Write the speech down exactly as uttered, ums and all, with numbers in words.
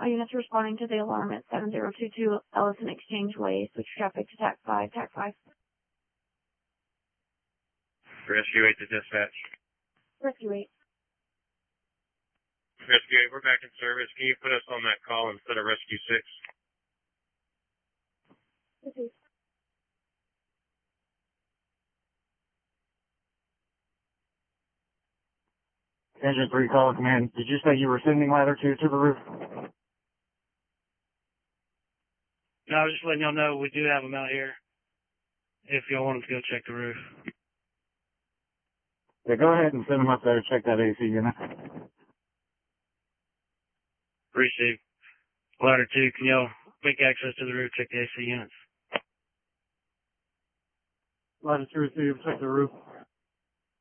units responding to the alarm at seven zero two two Ellison Exchange Way. Switch traffic to T A C five, T A C five. Rescue eight to dispatch. Rescue eight. Rescue eight, we're back in service. Can you put us on that call instead of Rescue six? Okay. Engine three, call command. Did you say you were sending ladder two to the roof? No, I was just letting y'all know we do have them out here. If y'all want them to go check the roof. Yeah, go ahead and send them up there to check that A C unit. Receive. Ladder two, can y'all make access to the roof, check the A C units? Ladder two, receive, check the roof.